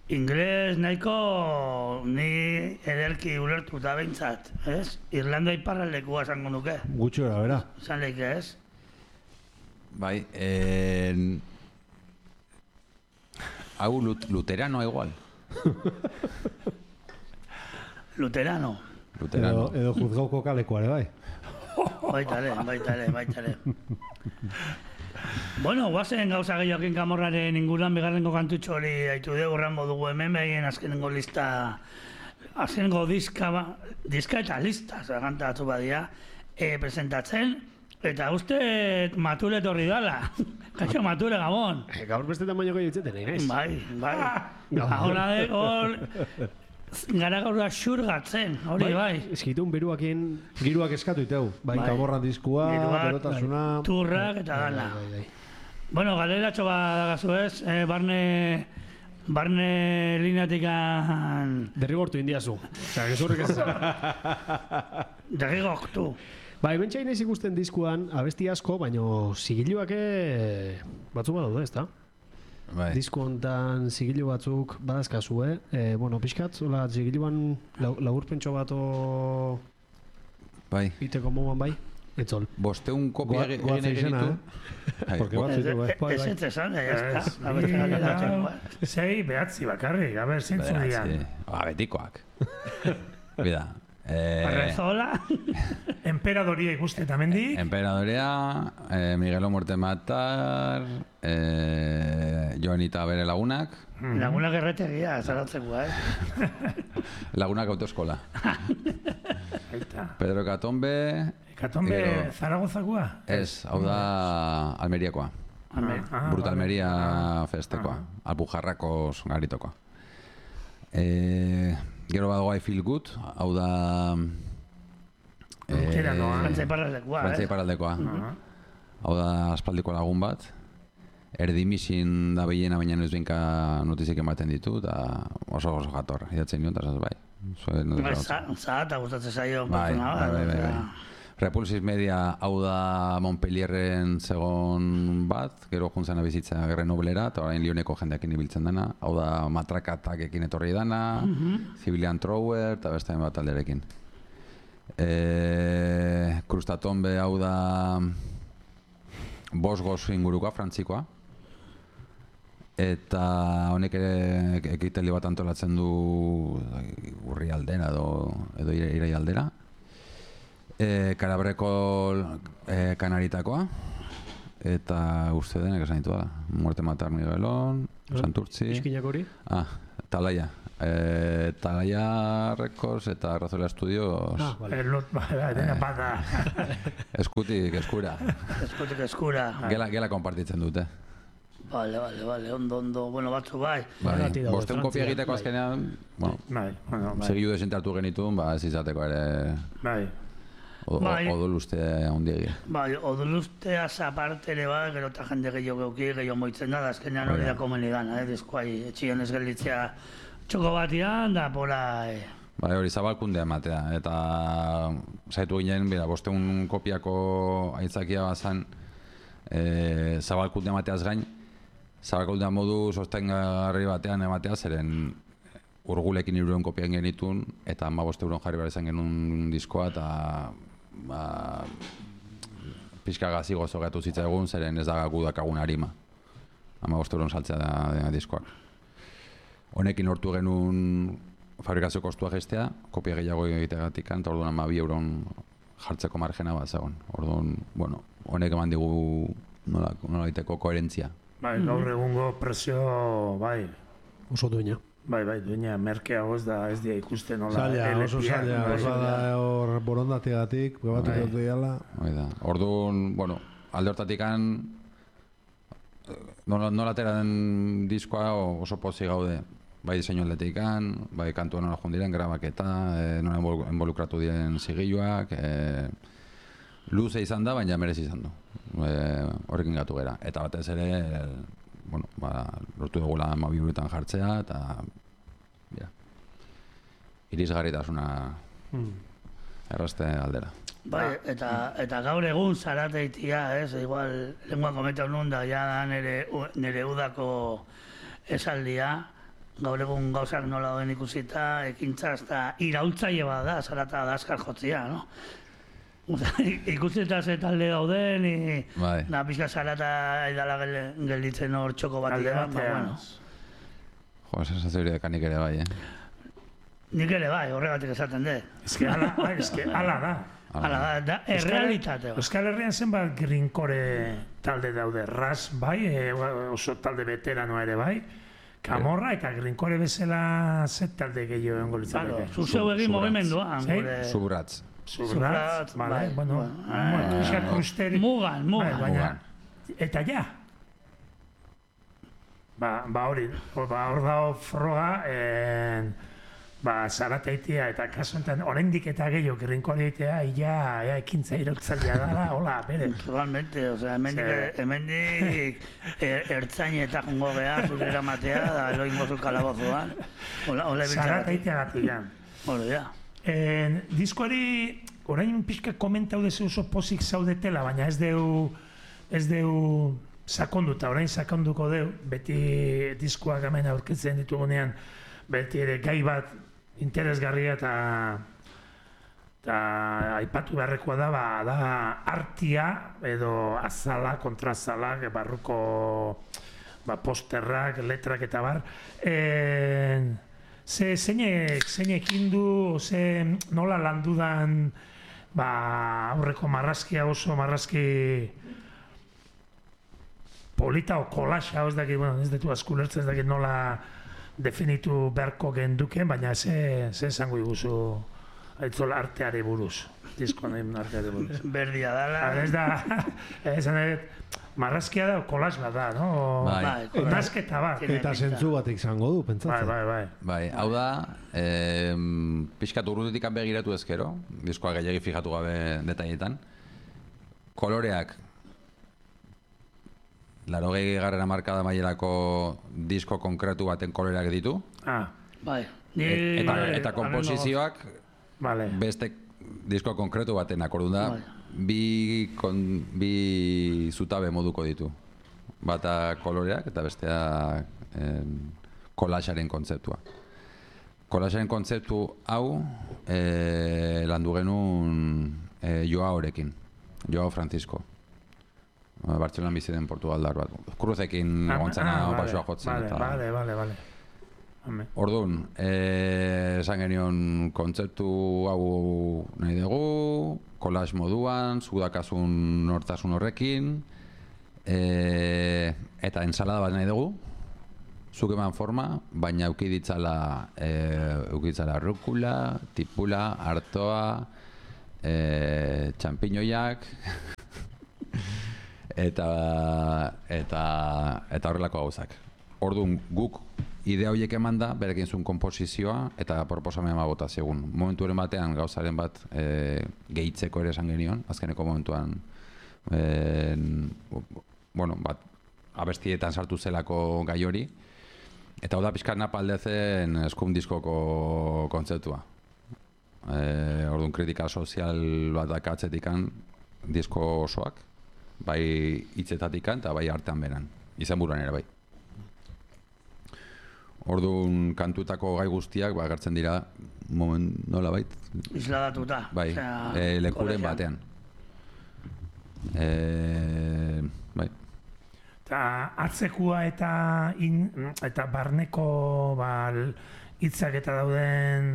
Ingles nahiko ni ederki ulertuta behintzat, ez? Irlanda iparraldekua esango nuke. Gutxi gara, bera. Esan leike, ez? Bai, hau luterano igual. Luterano. Edo juzgauko kalekoare, bai. Baitare. Bueno, guazen gauza gehiokin Kamorraren inguruan bigarrengo kantutxo hori haitu dugu urrango dugu hemen behien azkenengo lista, azkenengo diska eta lista, kantatu badia, presentatzen, eta uste mature torri dala. Kaixo mature, Gabon. Gaur beste tamaino gehiago itzeten, egin ez? Bai. Ahora gara gaur da xurgatzen, hori bai. Eskitun beruakin... Giruak eskatu iteu, bai, Kamorran diskua, berotasuna... Turrak eta dana. Bueno, galeratxo badagazu ez, barne lineatikan... Derrigortu indiazu. Osea, gezurrik ez zara. Derrigortu. Bai, bentsa inaiz ikusten diskuan, abesti asko, baino zigiluak batzuk badaude, ezta? Bai. Disko hontan zigilu batzuk badazkazu, bueno, pixkat, zola zigiluan laburpentxo bato bai. Iteko moduan bai, etzol. Bosteun kopia egin egin Ez esan, ya está. Sei, behatzi bakarrik, a ber, zintzu dian. Betikoak. Bida. Arrezola. Emperadoria ikuste eta mendik. Emperadoria, Miguelo Muerte Matar, Joanita bere lagunak. Lagunak erretegia, zaratzeko, Lagunak autoeskola. Pedro Katombe. Katombe Zaragozakoa? Ez, hau da Almeriakoa. Bruta Almeria festekoa. Alpujarrako garitokoa. Gero badago I Feel Good, hau da... Frantzia iparraldekoa. Hau da aspaldiko lagun bat. Erdimisin da behiena, baina ez benka notizik ematen ditu, eta oso jator, idatzen nion, eta zaz bai. Zahata gustatzen zaio. Bai. Repulsive Media hau da Montpellierren segon bat, gero juntzen bizitza Grenobelera, eta orain Lioneko jendeakin ibiltzen dena. Hau da Matrakatekin etorri dana, Civilian Thrower, eta beste bat alderekin. Krustatombe hau da Bosgos ingurukoa, frantzikoa. Eta honek ere ekitali bat antolatzen du urri aldera edo irai aldera. Karabreko kanaritakoa, eta uste denek esan ditu da. Muerte Matar Miguelon, Santurtzi... Iskinak hori? Talaia. Talaia Records eta Razola Studios... Dena pata. Eskutik eskura. Eskutik eskura. Gela konpartitzen dute. Vale, ondo, bueno, batzu bai. Bosteun kopia egiteko azkenean, segidu desente hartu genitun, ez izateko ere... Bai. Odoluste ondiegia. Bai, odolusteaz aparte ere bai, gero eta jende gehiago moitzen da, azkenean hori da komeni gana, diskoai, etxion ez gelditzea txoko batian, da pola... Bai, hori zabalkundea ematea, eta zaitu ginen, bosteun kopiako aitzakia bazan, zabalkundea emateaz gain, zabalkundea modu sostengarri batean ematea, zeren urgulekin 300 kopian genitun, eta 15 euron jarri behar izan genuen diskoa, eta pixka gazi gozo gatu zitzaigun, zeren ez da gudakagun harima. 15 euron saltzea da diskoak. Honekin lortu genuen fabrikazio kostua gestea, kopia gehiago egiteagatik, eta orduan 12 euron jartzeko margena bat zegoen. Orduan, bueno, honek eman digu nola iteko koherentzia. Bai, gaur egungo presio, bai. Oso duena. Bai, duina, merkea ez dia ikusten nola... Oso zaila, oso da hor borondategatik, probatuko dut diala. Orduan, bueno, alde hortatikan, nola atera den diskoa oso pozik gaude. Bai diseinu aldetikan, bai kantua nola joan diren, grabaketa, nola involukratu diren zigiluak, luze izan da, baina merezi izan du. Horrekin gatu gera. Eta batez ere, bueno, lortu dugula 12 eurotan jartzea, eta irisgarritasuna errazte aldera. Bai, eta gaur egun zarateitia, igual, lengua kometa honun da, ja da nire udako esaldia, gaur egun gauzak nola doen ikusita, ekintza eta iraultzaile bat da, zarata da askar jotzia, no? Ikusita ze talde dauden, Bai. da pixka zarata edala gelditzen hor txoko bat bueno. Jo, sensazio hori dekanik ere bai, Nik ere bai, horregatik esaten dut. Eske ala da. Hala da, errealitate bat. Euskal Herrian zenbat Greencore talde daude, Ras bai, oso talde veteranoa ere bai, Camorra eta Greencore bezala ze talde gehiago egongo litzateke. Zuzeu egin mugimenduan. Subratz. Subratz, vale, bueno, pixka krusteri. Mugan. Eta ja. Ba hori, hor dago froga, zarateitea eta kasu enten oraindik eta gehiago Greencoreitea ia ekintza iraultzailea dela, hola, bere. Totalmente, osea, hemendik ertzaineta jongo geha, zure eramatea, da eloingo zu kalabozuan. Zarateitea gatian. Hori da. Diskoari, orain pixka komentau dezu oso pozik zaudetela, baina ez deu sakonduta, orain sakonduko deu, beti diskoak hemen aurkitzen ditugunean, beti ere gai bat interesgarria eta aipatu beharrekoa da artia edo azala, kontrazala, barruko posterrak, letrak eta bar. Zeinek indu, nola landudan aurreko marrazkia oso marrazki polita o kolaxa, ez detu askulertzen, ez dakit nola definitu beharko genduken, baina ze esango iguzu aitzola arteari buruz, diskoan arteari buruz. Berdia dala. Ez da, marrazkia da, kolas bat da, no? Nazketa bat. Eta zentzu bat izango du, pentsatzen. Bai, hau da, pixkat urrutetik begiratu ezkero, diskoa gehiagi fijatu gabe detailetan. Koloreak, 80. markada mailerako disko konkretu baten koloreak ditu. Bai. Eta komposizioak beste disko konkretu batenak, orduan da, bi zutabe moduko ditu. Bata koloreak eta bestea kolaxaren kontzeptua. Kolaxaren kontzeptu hau landu genuen Joaorekin, Joao Francisco. Bartzelonan bizi den Portugaldar bat. Kruzekin gontzana baixoa jotzen. Bale. Orduan, esan genion kontzeptu hau nahi dugu, kolax moduan, zudakasun nortasun horrekin, eta ensalada bat nahi dugu, zuk eman forma, baina euki ditzala rukula, tipula, artoa, txampiñoiak, eta horrelako gauzak. Orduan, guk idea horiek eman da, berekin zuen komposizioa eta proposamen bota zegun. Momentuaren batean gauzaren bat gehitzeko ere esan genion, azkeneko momentuan abestietan sartu zelako gai hori. Eta hau da pixkat napaldezen Scum diskoko kontzeptua. Orduan, kritika sozial bat dakatzetikan disko osoak, bai hitzetatikan eta bai artean beran, izenburuan ere bai. Orduan, kantutako gai guztiak agertzen dira nola bait? Isladatuta. Bai, lekuren batean. Bai. Eta atzekua eta barneko hitzak eta dauden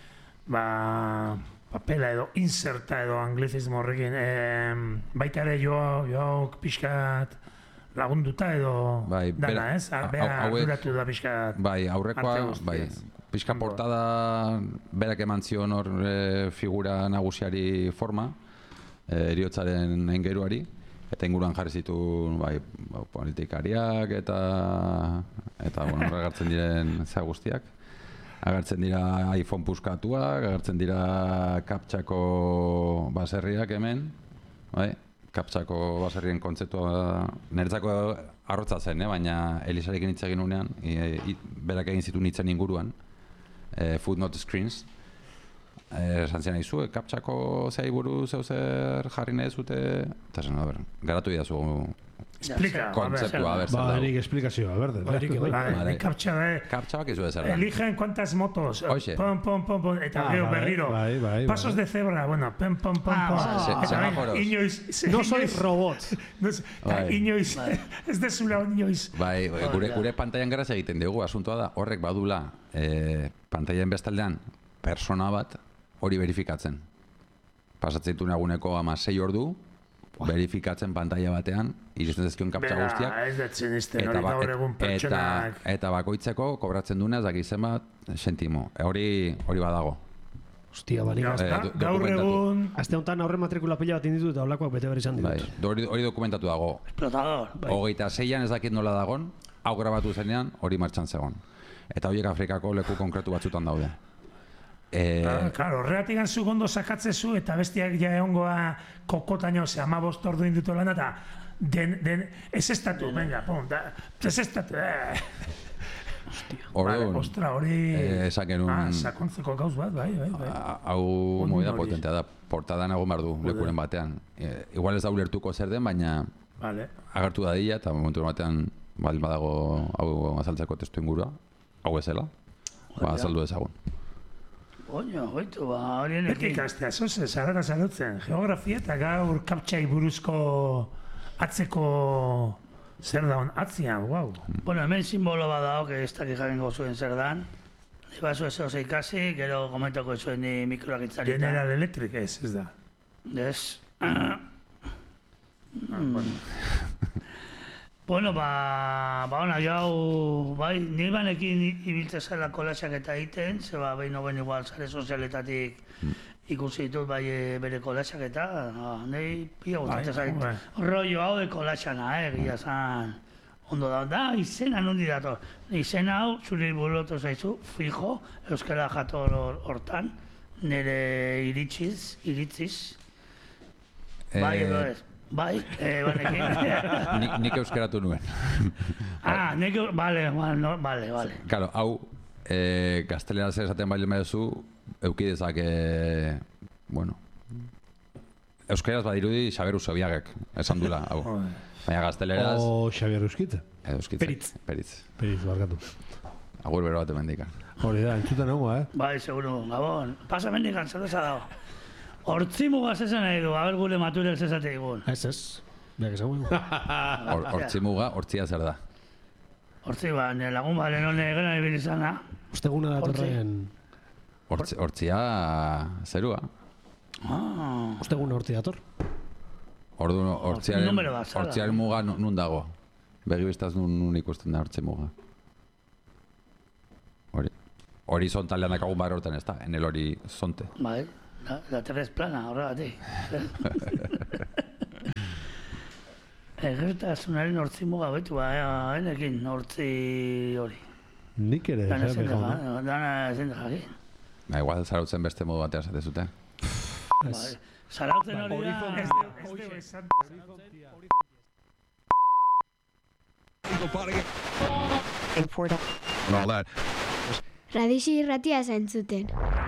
papela edo inserta edo anglizismo horrekin, baita ere joak pixkat lagunduta edo dana, ez? Bera arduratu da pixkat. Bai, aurrekoa, pixkat portada berak eman zion hor figura nagusiari forma, heriotzaren aingeruari, eta inguruan jarri zituen politikariak eta agertzen diren za guztiak. Agertzen dira iPhone puskatuak, agertzen dira kaptxako baserriak hemen, kaptxako baserrien kontzeptua niretzako arrotza zen, baina Elisarekin hitz egin unean, berak egin zituen hitzen inguruan, footnote screens, esan zian aizu, kaptxako zei buruz zer jarri nahi zute, eta zen, garatu idazu Explica. Kontzeptua, ber, zer Ba, dago. nik esplikazioa, berde. Vale. Kaptxa da, Kaptxabak izue zer da. eligen cuántas motos. Hoxe. Pom, pom, pom, pom, eta gero bai, berriro. bai. Pasos de cebra, bueno, pom, pom, pom, pom. Eta semáforos. inoiz... No sois robot. Bai. Inoiz, ez dezula inoiz. Bai, gure pantailan geraz egiten dugu, asuntoa da, horrek badula pantailan bestaldean persona bat hori verifikatzen. Pasatzen ditu naguneko 16 ordu, verifikatzen pantalla batean, iristen zezkion kaptxa guztiak. Ez detzen izten, hori gaur egun pertsonak... Eta bakoitzeko kobratzen duena, ez dakit zenbat sentimo. Hori badago. Hostia, banik. Gaur egun... Aste honetan aurre matrikula pila bat inditu eta olakoak bete behar izan Bai, ditut. hori dokumentatu dago. Explotador. 26an ez dakit nola dagon, hau grabatu zenean, hori martxan zegoen. Eta horiek Afrikako leku konkretu batzutan daude. Claro, horregatik zu gondo sakatzezu eta bestiak ja egongoa kokotaino, 15 ordu indutu lan eta ez estatu, venga, pum, ez estatu, Orduan, ostra, hori... esaken un... Sakontzeko gauz bat, bai. Hau movida potentea da, portadan egon behar du lekuren batean. Igual ez da ulertuko zer den, baina agertu da dila, eta momentu batean baldin badago hau azaltzeko testu ingurua, hau ezela, azaldu ezagun. Oño, goitu, horien Beti ekin. ikastea, zoze, zarara zarutzen. Geografia eta gaur kaptxai buruzko atzeko zer daun atzian, guau. Bueno, hemen simbolo bat dago, que ez dakik jakingo zuen zer dan. Ni bazu ez oso ikasi, gero komentako zuen ni mikroak itzarita. General Electric ez da. Ez. Bueno, ona, jau, bai, ni banekin ibiltze zela kolaxak eta egiten, zeba behin hoben igual sare sozialetatik ikusi ditut bai bere kolaxak eta, nahi pila gustatzen zait. Rollo hau de kolaxana, egia zan. Ondo da, izena nondi dator. Izena hau, zuri burutu zaizu, fijo, euskara jator hortan, nire iritziz. Bai, edo ez. Bai, banekin. Nik euskaratu nuen. Vale. Claro, hau, gaztelera zer esaten bailen baduzu, eukidezak, bueno, euskaraz badirudi Xabier Usobiagek, esan dula, hau. Baina gazteleraz... O Xabier Euskitze. Peritz. Peritz, barkatu. Agur bero bat emendikan. Hori da, entzuten nago, Bai, seguro, Gabon. Pasa mendikan, zerbeza dago. Hortzimugaz esan nahi du, haber gure maturek zezate igun. Ez. Beak esan Hortzimuga, hortzia zer da. Hortzi ba, nire lagun balen hone gana ibilizana. Usteguna datorren... Hortzia zerua. Usteguna hortzi dator. Orduan, Numero bat, zara. hortziaren muga nun dago. Begibistaz nun ikusten da hortzi muga. Horizontalean dakagun bar hortan ez da, enel horizonte. Bai, la terra es plana, horregatik. Egertasunaren hortzi muga betu, enekin hortzi hori. Nik ere, Dana jauna. ezin jakin. Igual zarautzen beste modu batea esate zute. Zarautzen hori da... Radixi irratia zentzuten.